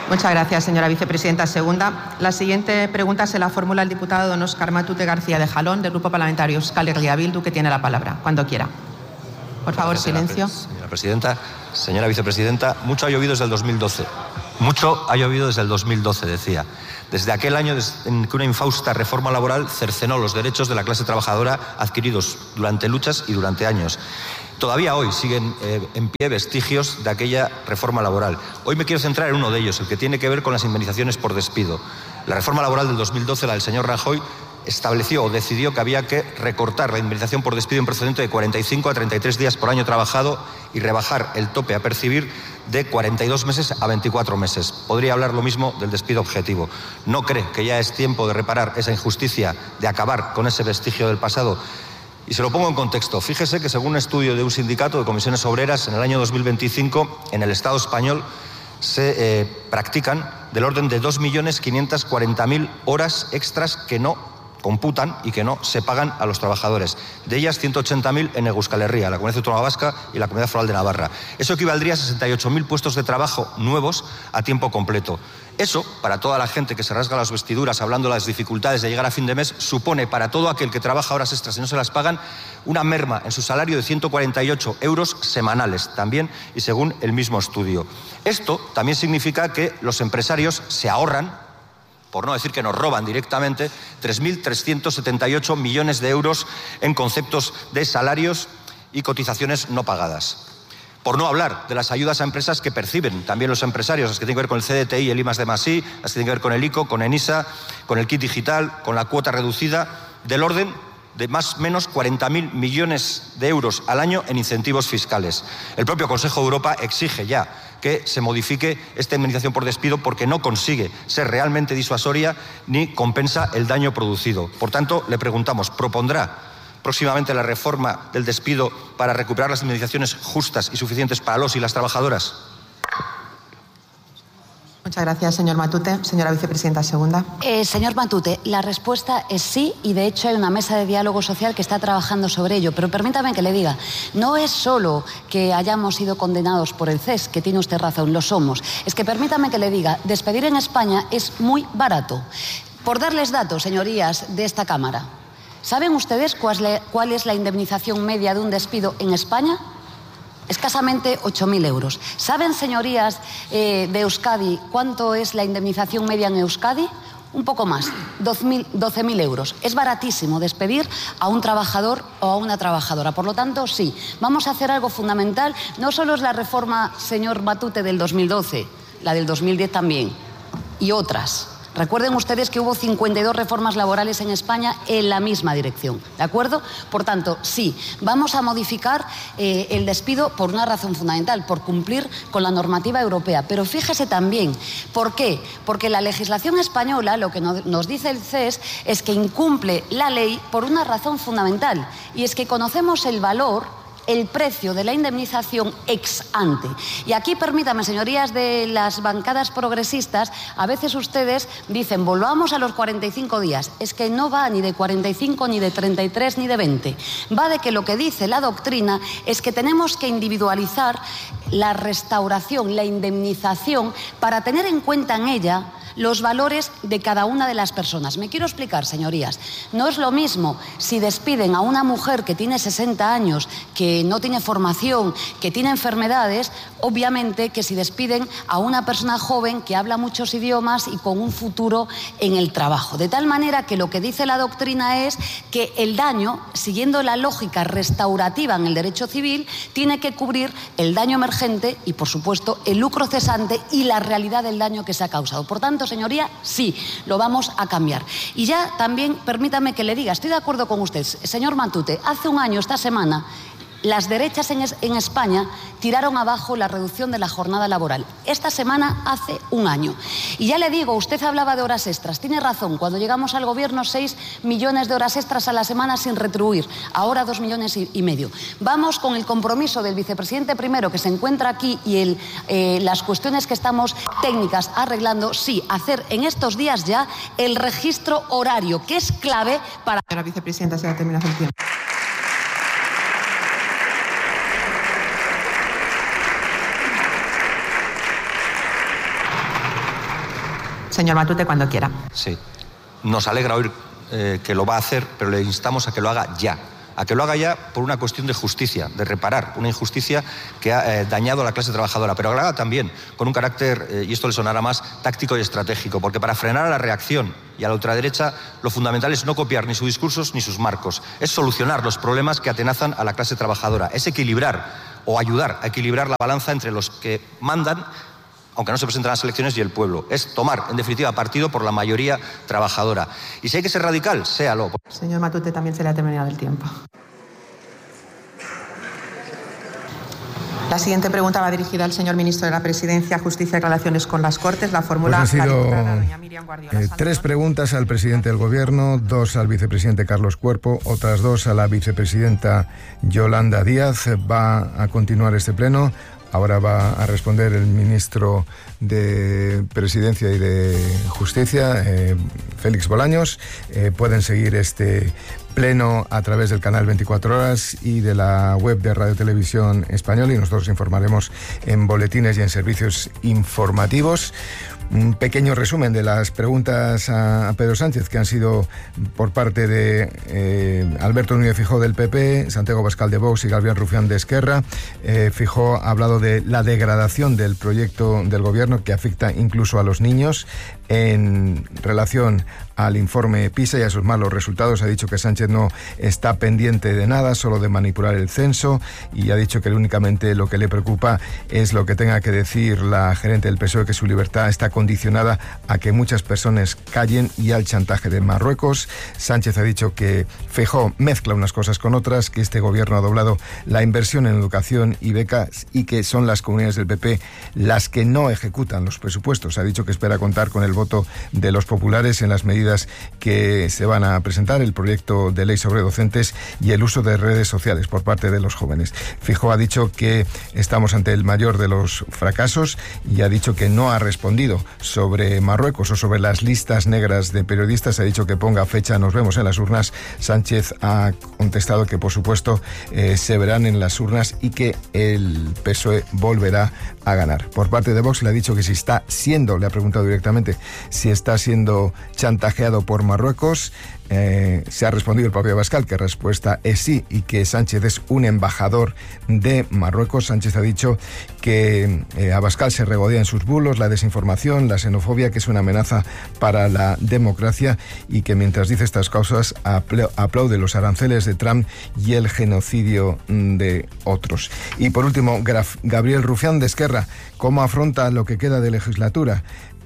Muchas gracias, señora vicepresidenta segunda. La siguiente pregunta se la formula el diputado don Óscar Matute García de Jalón, del Grupo Parlamentario Euskal Herria Bildu, que tiene la palabra. Cuando quiera. Por favor, silencio. Señora presidenta, señora vicepresidenta, mucho ha llovido desde el 2012. Mucho ha llovido desde el 2012, decía. Desde aquel año en que una infausta reforma laboral cercenó los derechos de la clase trabajadora adquiridos durante luchas y durante años. Todavía hoy siguen en pie vestigios de aquella reforma laboral. Hoy me quiero centrar en uno de ellos, el que tiene que ver con las indemnizaciones por despido. La reforma laboral del 2012, la del señor Rajoy, estableció o decidió que había que recortar la indemnización por despido en precedente de 45 a 33 días por año trabajado y rebajar el tope a percibir de 42 meses a 24 meses. Podría hablar lo mismo del despido objetivo. ¿No cree que ya es tiempo de reparar esa injusticia, de acabar con ese vestigio del pasado? Y se lo pongo en contexto. Fíjese que según un estudio de un sindicato de comisiones obreras, en el año 2025, en el Estado español, se practican del orden de 2.540.000 horas extras que no computan y que no se pagan a los trabajadores. De ellas, 180.000 en Euskal Herria, la Comunidad Autónoma Vasca y la Comunidad Foral de Navarra. Eso equivaldría a 68.000 puestos de trabajo nuevos a tiempo completo. Eso, para toda la gente que se rasga las vestiduras hablando de las dificultades de llegar a fin de mes, supone para todo aquel que trabaja horas extras y no se las pagan una merma en su salario de 148 euros semanales, también y según el mismo estudio. Esto también significa que los empresarios se ahorran, por no decir que nos roban directamente, 3.378 millones de euros en conceptos de salarios y cotizaciones no pagadas. Por no hablar de las ayudas a empresas que perciben también los empresarios, las que tienen que ver con el CDTI, el I+D+I, las que tienen que ver con el ICO, con ENISA, con el kit digital, con la cuota reducida, del orden de más o menos 40.000 millones de euros al año en incentivos fiscales. El propio Consejo de Europa exige ya que se modifique esta indemnización por despido porque no consigue ser realmente disuasoria ni compensa el daño producido. Por tanto, le preguntamos, ¿propondrá próximamente la reforma del despido para recuperar las indemnizaciones justas y suficientes para los y las trabajadoras? Muchas gracias, señor Matute. Señora vicepresidenta segunda. Señor Matute, la respuesta es sí, y de hecho hay una mesa de diálogo social que está trabajando sobre ello. Pero permítame que le diga, no es solo que hayamos sido condenados por el CES, que tiene usted razón, lo somos. Es que permítame que le diga, despedir en España es muy barato. Por darles datos, señorías de esta Cámara, ¿saben ustedes cuál es la indemnización media de un despido en España? Escasamente 8.000 euros. ¿Saben, señorías de Euskadi, cuánto es la indemnización media en Euskadi? Un poco más, 12.000 euros. Es baratísimo despedir a un trabajador o a una trabajadora. Por lo tanto, sí, vamos a hacer algo fundamental. No solo es la reforma, señor Matute, del 2012, la del 2010 también, y otras. Recuerden ustedes que hubo 52 reformas laborales en España en la misma dirección, ¿de acuerdo? Por tanto, sí, vamos a modificar el despido por una razón fundamental, por cumplir con la normativa europea. Pero fíjese también, ¿por qué? Porque la legislación española, lo que nos dice el CES, es que incumple la ley por una razón fundamental, y es que conocemos el valor, el precio de la indemnización ex ante. Y aquí, permítame, señorías de las bancadas progresistas, a veces ustedes dicen, volvamos a los 45 días. Es que no va ni de 45, ni de 33, ni de 20. Va de que lo que dice la doctrina es que tenemos que individualizar la restauración, la indemnización, para tener en cuenta en ella los valores de cada una de las personas. Me quiero explicar, señorías. No es lo mismo si despiden a una mujer que tiene 60 años, que no tiene formación, que tiene enfermedades, obviamente, que si despiden a una persona joven que habla muchos idiomas y con un futuro en el trabajo. De tal manera que lo que dice la doctrina es que el daño, siguiendo la lógica restaurativa en el derecho civil, tiene que cubrir el daño emergente y, por supuesto, el lucro cesante y la realidad del daño que se ha causado. Por tanto, señoría, sí, lo vamos a cambiar. Y ya también, permítame que le diga, estoy de acuerdo con usted, señor Matute, hace un año, esta semana, las derechas en España tiraron abajo la reducción de la jornada laboral. Esta semana hace un año. Y ya le digo, usted hablaba de horas extras. Tiene razón, cuando llegamos al gobierno 6 millones de horas extras a la semana sin retribuir. Ahora 2,5 millones. Vamos con el compromiso del vicepresidente primero que se encuentra aquí y las cuestiones que estamos técnicas arreglando, sí, hacer en estos días ya el registro horario, que es clave para... Señora vicepresidenta, se ha terminado el tiempo. Señor Matute, cuando quiera. Sí. Nos alegra oír que lo va a hacer, pero le instamos a que lo haga ya. A que lo haga ya por una cuestión de justicia, de reparar una injusticia que ha dañado a la clase trabajadora, pero que lo haga también con un carácter, y esto le sonará más, táctico y estratégico, porque para frenar a la reacción y a la ultraderecha lo fundamental es no copiar ni sus discursos ni sus marcos, es solucionar los problemas que atenazan a la clase trabajadora, es equilibrar o ayudar a equilibrar la balanza entre los que mandan, aunque no se presenten las elecciones, y el pueblo. Es tomar, en definitiva, partido por la mayoría trabajadora. Y si hay que ser radical, séalo. Señor Matute, también se le ha terminado el tiempo. La siguiente pregunta va dirigida al señor ministro de la Presidencia, Justicia y Relaciones con las Cortes. La fórmula pues la diputada doña Miriam Guardiola. 3 preguntas al presidente del Gobierno, 2 al vicepresidente Carlos Cuerpo, otras 2 a la vicepresidenta Yolanda Díaz. Va a continuar este pleno. Ahora va a responder el ministro de Presidencia y de Justicia, Félix Bolaños. Pueden seguir este pleno a través del canal 24 horas y de la web de Radio Televisión Española, y nosotros informaremos en boletines y en servicios informativos. Un pequeño resumen de las preguntas a Pedro Sánchez, que han sido por parte de Alberto Núñez Feijóo del PP, Santiago Abascal de Vox y Gabriel Rufián de Esquerra. Feijóo ha hablado de la degradación del proyecto del Gobierno, que afecta incluso a los niños. En relación al informe PISA y a sus malos resultados, ha dicho que Sánchez no está pendiente de nada, solo de manipular el censo, y ha dicho que únicamente lo que le preocupa es lo que tenga que decir la gerente del PSOE, que su libertad está condicionada a que muchas personas callen y al chantaje de Marruecos. Sánchez ha dicho que Feijóo mezcla unas cosas con otras, que este gobierno ha doblado la inversión en educación y becas y que son las comunidades del PP las que no ejecutan los presupuestos. Ha dicho que espera contar con el voto de los populares en las medidas que se van a presentar, el proyecto de ley sobre docentes y el uso de redes sociales por parte de los jóvenes. Feijóo ha dicho que estamos ante el mayor de los fracasos y ha dicho que no ha respondido sobre Marruecos o sobre las listas negras de periodistas. Ha dicho que ponga fecha, nos vemos en las urnas. Sánchez ha contestado que, por supuesto, se verán en las urnas y que el PSOE volverá a ganar. Por parte de Vox le ha dicho que si está siendo, le ha preguntado directamente si está siendo chantajeado por Marruecos. Se ha respondido el propio Abascal que la respuesta es sí y que Sánchez es un embajador de Marruecos. Sánchez ha dicho que Abascal se regodea en sus bulos, la desinformación, la xenofobia, que es una amenaza para la democracia, y que mientras dice estas cosas aplaude los aranceles de Trump y el genocidio de otros. Y por último, Gabriel Rufián de Esquerra, ¿cómo afronta lo que queda de legislatura?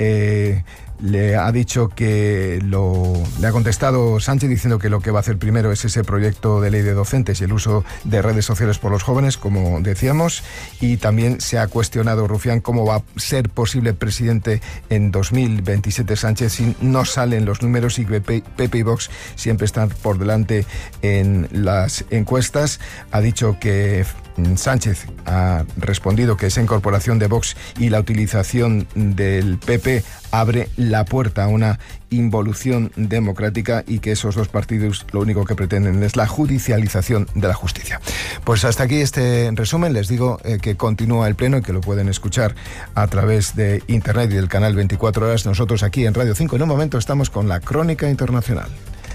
Le ha dicho que le ha contestado Sánchez diciendo que lo que va a hacer primero es ese proyecto de ley de docentes y el uso de redes sociales por los jóvenes, como decíamos, y también se ha cuestionado Rufián cómo va a ser posible presidente en 2027 Sánchez si no salen los números y PP y Vox siempre están por delante en las encuestas. Ha dicho que Sánchez ha respondido que esa incorporación de Vox y la utilización del PP abre la puerta a una involución democrática y que esos dos partidos lo único que pretenden es la judicialización de la justicia. Pues hasta aquí este resumen. Les digo que continúa el pleno y que lo pueden escuchar a través de internet y del canal 24 horas. Nosotros aquí en Radio 5 en un momento estamos con la Crónica Internacional.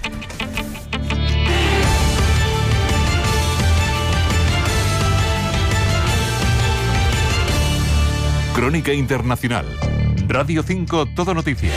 Crónica Internacional. Radio 5 Todo Noticias.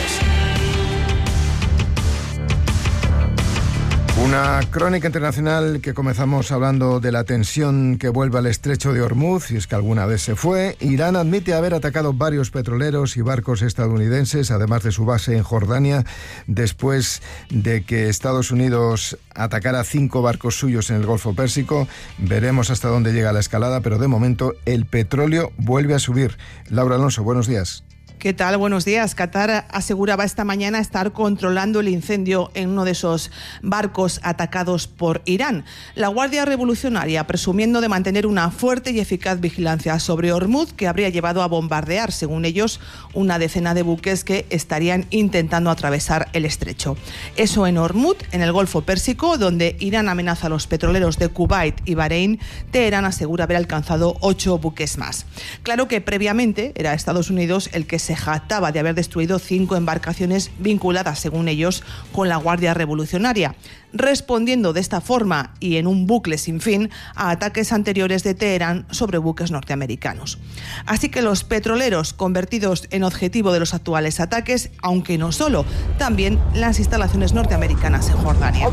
Una crónica internacional que comenzamos hablando de la tensión que vuelve al estrecho de Hormuz, y es que alguna vez se fue. Irán admite haber atacado varios petroleros y barcos estadounidenses, además de su base en Jordania, después de que Estados Unidos atacara 5 barcos suyos en el Golfo Pérsico. Veremos hasta dónde llega la escalada, pero de momento el petróleo vuelve a subir. Laura Alonso, buenos días. ¿Qué tal? Buenos días. Qatar aseguraba esta mañana estar controlando el incendio en uno de esos barcos atacados por Irán. La Guardia Revolucionaria presumiendo de mantener una fuerte y eficaz vigilancia sobre Hormuz, que habría llevado a bombardear, según ellos, una decena de buques que estarían intentando atravesar el estrecho. Eso en Hormuz, en el Golfo Pérsico, donde Irán amenaza a los petroleros de Kuwait y Bahrein. Teherán asegura haber alcanzado 8 buques más. Claro que previamente era Estados Unidos el que se jactaba de haber destruido 5 embarcaciones vinculadas, según ellos, con la Guardia Revolucionaria, respondiendo de esta forma y en un bucle sin fin a ataques anteriores de Teherán sobre buques norteamericanos. Así que los petroleros convertidos en objetivo de los actuales ataques, aunque no solo, también las instalaciones norteamericanas en Jordania.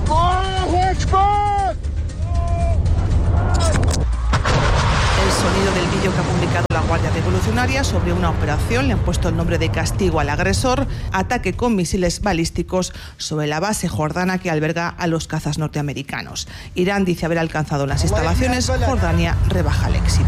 El sonido del vídeo que ha publicado la Guardia Revolucionaria sobre una operación, le han puesto el nombre de castigo al agresor, ataque con misiles balísticos sobre la base jordana que alberga a los cazas norteamericanos. Irán dice haber alcanzado las instalaciones, Jordania rebaja el éxito.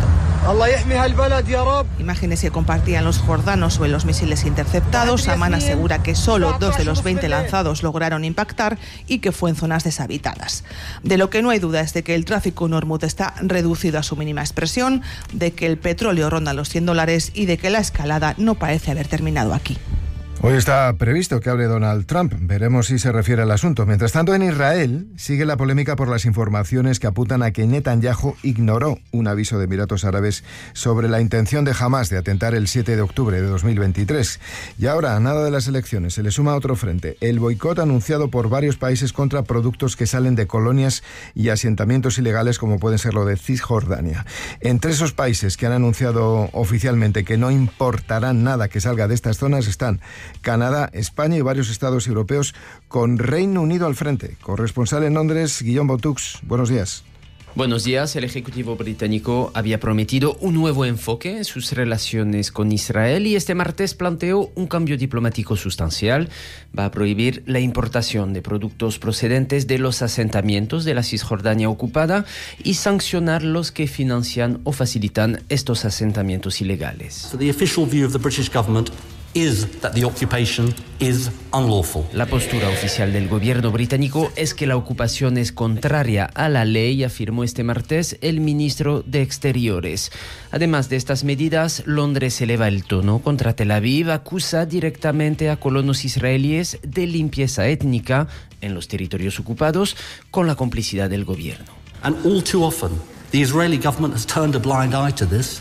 Imágenes que compartían los jordanos sobre los misiles interceptados. Amán asegura que solo 2 de los 20 lanzados lograron impactar y que fue en zonas deshabitadas. De lo que no hay duda es de que el tráfico en Hormuz está reducido a su mínima expresión, de que el petróleo ronda los $100 y de que la escalada no parece haber terminado aquí. Hoy está previsto que hable Donald Trump. Veremos si se refiere al asunto. Mientras tanto, en Israel sigue la polémica por las informaciones que apuntan a que Netanyahu ignoró un aviso de Emiratos Árabes sobre la intención de Hamás de atentar el 7 de octubre de 2023. Y ahora, nada de las elecciones, se le suma otro frente: el boicot anunciado por varios países contra productos que salen de colonias y asentamientos ilegales, como pueden ser lo de Cisjordania. Entre esos países que han anunciado oficialmente que no importarán nada que salga de estas zonas están Canadá, España y varios estados europeos, con Reino Unido al frente. Corresponsal en Londres, Guillaume Boutux, buenos días. Buenos días. El Ejecutivo británico había prometido un nuevo enfoque en sus relaciones con Israel y este martes planteó un cambio diplomático sustancial. Va a prohibir la importación de productos procedentes de los asentamientos de la Cisjordania ocupada y sancionar los que financian o facilitan estos asentamientos ilegales. So the official view of the British government is that the occupation is unlawful. La postura oficial del gobierno británico es que la ocupación es contraria a la ley, afirmó este martes el ministro de Exteriores. Además de estas medidas, Londres eleva el tono contra Tel Aviv, acusa directamente a colonos israelíes de limpieza étnica en los territorios ocupados con la complicidad del gobierno. And all too often, the Israeli government has turned a blind eye to this.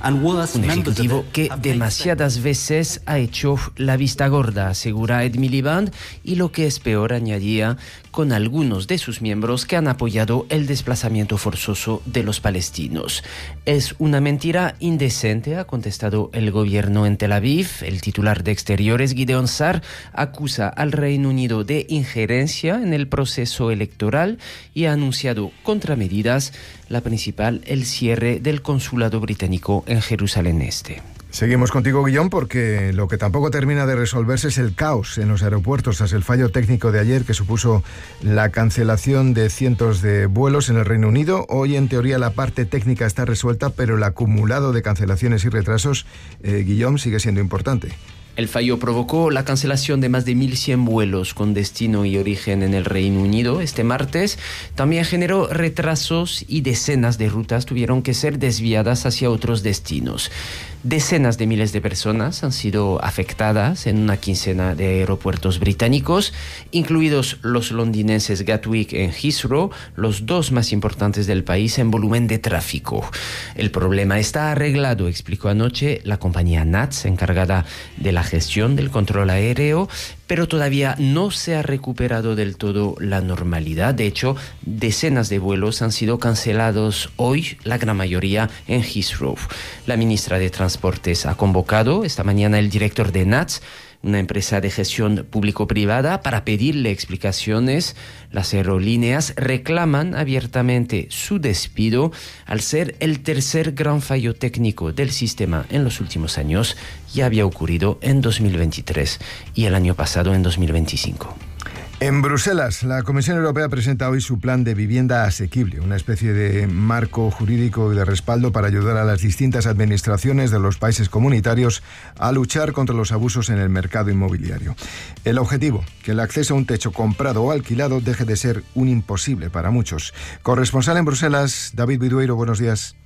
Un ejecutivo que demasiadas veces ha hecho la vista gorda, asegura Ed Miliband, y lo que es peor, añadía, con algunos de sus miembros que han apoyado el desplazamiento forzoso de los palestinos. Es una mentira indecente, ha contestado el gobierno en Tel Aviv. El titular de Exteriores, Gideon Sa'ar, acusa al Reino Unido de injerencia en el proceso electoral y ha anunciado contramedidas, la principal, el cierre del consulado británico en Jerusalén Este. Seguimos contigo, Guillón, porque lo que tampoco termina de resolverse es el caos en los aeropuertos tras el fallo técnico de ayer que supuso la cancelación de cientos de vuelos en el Reino Unido. Hoy, en teoría, la parte técnica está resuelta, pero el acumulado de cancelaciones y retrasos, Guillón, sigue siendo importante. El fallo provocó la cancelación de más de 1.100 vuelos con destino y origen en el Reino Unido este martes. También generó retrasos y decenas de rutas tuvieron que ser desviadas hacia otros destinos. Decenas de miles de personas han sido afectadas en una quincena de aeropuertos británicos, incluidos los londinenses Gatwick y Heathrow, los dos más importantes del país en volumen de tráfico. El problema está arreglado, explicó anoche la compañía NATS, encargada de la gestión del control aéreo, pero todavía no se ha recuperado del todo la normalidad. De hecho, decenas de vuelos han sido cancelados hoy, la gran mayoría en Heathrow. La ministra de Transportes ha convocado esta mañana el director de NATS, una empresa de gestión público-privada, para pedirle explicaciones. Las aerolíneas reclaman abiertamente su despido al ser el tercer gran fallo técnico del sistema en los últimos años. Ya había ocurrido en 2023 y el año pasado en 2025. En Bruselas, la Comisión Europea presenta hoy su plan de vivienda asequible, una especie de marco jurídico y de respaldo para ayudar a las distintas administraciones de los países comunitarios a luchar contra los abusos en el mercado inmobiliario. El objetivo, que el acceso a un techo comprado o alquilado deje de ser un imposible para muchos. Corresponsal en Bruselas, David Bidueiro, buenos días.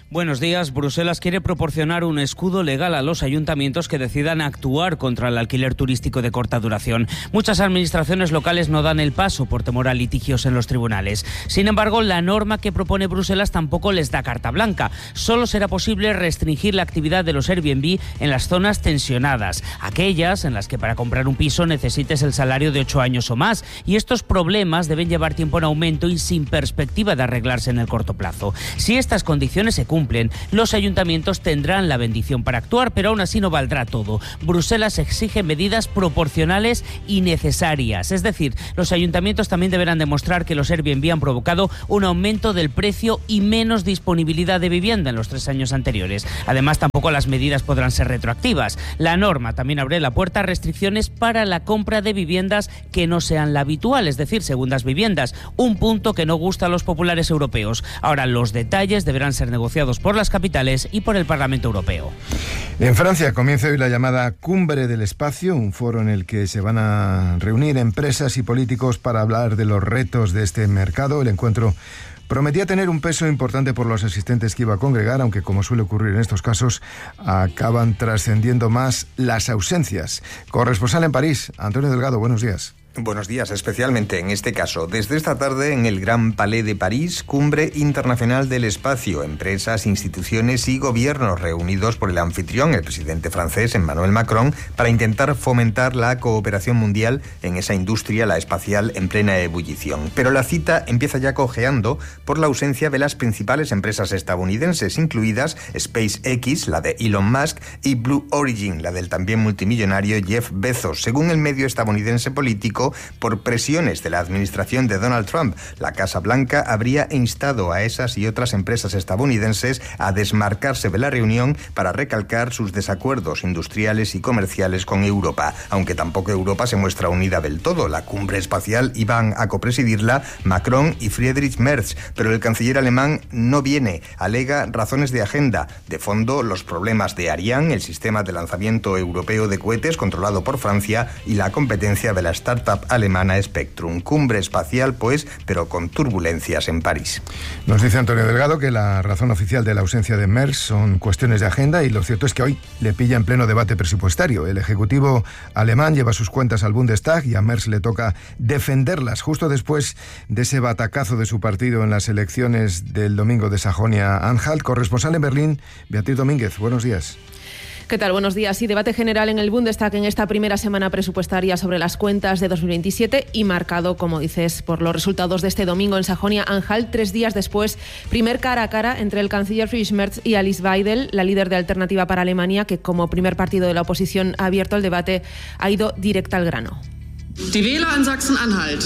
Buenos días. Bruselas quiere proporcionar un escudo legal a los ayuntamientos que decidan actuar contra el alquiler turístico de corta duración. Muchas administraciones locales no dan el paso por temor a litigios en los tribunales. Sin embargo, la norma que propone Bruselas tampoco les da carta blanca. Solo será posible restringir la actividad de los Airbnb en las zonas tensionadas, aquellas en las que para comprar un piso necesites el salario de 8 años o más. Y estos problemas deben llevar tiempo en aumento y sin perspectiva de arreglarse en el corto plazo. Si estas condiciones se cumplen, los ayuntamientos tendrán la bendición para actuar, pero aún así no valdrá todo. Bruselas exige medidas proporcionales y necesarias. Es decir, los ayuntamientos también deberán demostrar que los Airbnb han provocado un aumento del precio y menos disponibilidad de vivienda en los 3 años anteriores. Además, tampoco las medidas podrán ser retroactivas. La norma también abre la puerta a restricciones para la compra de viviendas que no sean la habitual, es decir, segundas viviendas, un punto que no gusta a los populares europeos. Ahora, los detalles deberán ser negociados por las capitales y por el Parlamento Europeo. En Francia comienza hoy la llamada Cumbre del Espacio, un foro en el que se van a reunir empresas y políticos para hablar de los retos de este mercado. El encuentro prometía tener un peso importante por los asistentes que iba a congregar, aunque, como suele ocurrir en estos casos, acaban trascendiendo más las ausencias. Corresponsal en París, Antonio Delgado, buenos días. Buenos días, especialmente en este caso. Desde esta tarde en el Gran Palais de París, Cumbre Internacional del Espacio, empresas, instituciones y gobiernos reunidos por el anfitrión, el presidente francés Emmanuel Macron, para intentar fomentar la cooperación mundial en esa industria, la espacial, en plena ebullición. Pero la cita empieza ya cojeando por la ausencia de las principales empresas estadounidenses, incluidas SpaceX, la de Elon Musk, y Blue Origin, la del también multimillonario Jeff Bezos. Según el medio estadounidense Político, por presiones de la administración de Donald Trump, la Casa Blanca habría instado a esas y otras empresas estadounidenses a desmarcarse de la reunión para recalcar sus desacuerdos industriales y comerciales con Europa, aunque tampoco Europa se muestra unida del todo. La cumbre espacial iban a copresidirla Macron y Friedrich Merz, pero el canciller alemán no viene, alega razones de agenda. De fondo, los problemas de Ariane, el sistema de lanzamiento europeo de cohetes controlado por Francia, y la competencia de la startup alemana Spectrum. Cumbre espacial, pues, pero con turbulencias en París. Nos dice Antonio Delgado que la razón oficial de la ausencia de Merz son cuestiones de agenda, y lo cierto es que hoy le pilla en pleno debate presupuestario. El Ejecutivo alemán lleva sus cuentas al Bundestag y a Merz le toca defenderlas justo después de ese batacazo de su partido en las elecciones del domingo de Sajonia-Anhalt. Corresponsal en Berlín, Beatriz Domínguez, buenos días. ¿Qué tal? Buenos días. Sí, debate general en el Bundestag en esta primera semana presupuestaria sobre las cuentas de 2027 y marcado, como dices, por los resultados de este domingo en Sajonia-Anhalt. 3 días después, primer cara a cara entre el canciller Friedrich Merz y Alice Weidel, la líder de Alternativa para Alemania, que como primer partido de la oposición ha abierto el debate, ha ido directa al grano. Die Wähler en Sachsen-Anhalt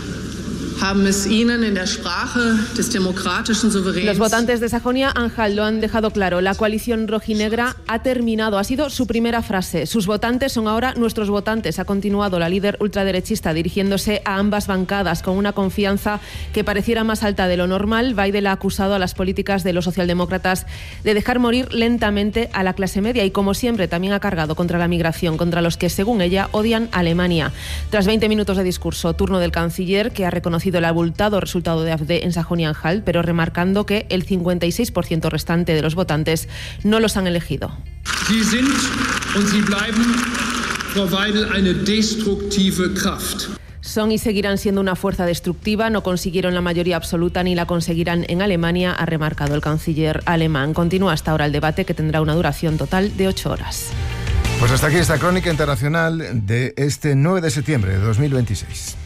haben es ihnen in der Sprache des demokratischen Souveräns. Los votantes de Sajonia-Anhalt lo han dejado claro. La coalición rojinegra ha terminado. Ha sido su primera frase. Sus votantes son ahora nuestros votantes. Ha continuado la líder ultraderechista dirigiéndose a ambas bancadas con una confianza que pareciera más alta de lo normal. Weidel ha acusado a las políticas de los socialdemócratas de dejar morir lentamente a la clase media y, como siempre, también ha cargado contra la migración, contra los que, según ella, odian a Alemania. Tras 20 minutos de discurso, turno del canciller, que ha reconocido el abultado resultado de AfD en Sajonia-Anhalt, pero remarcando que el 56% restante de los votantes no los han elegido. Sie sind und sie bleiben, Frau Weidel, eine destruktive Kraft. Son y seguirán siendo una fuerza destructiva, no consiguieron la mayoría absoluta ni la conseguirán en Alemania, ha remarcado el canciller alemán. Continúa hasta ahora el debate, que tendrá una duración total de 8 horas. Pues hasta aquí esta crónica internacional de este 9 de septiembre de 2026.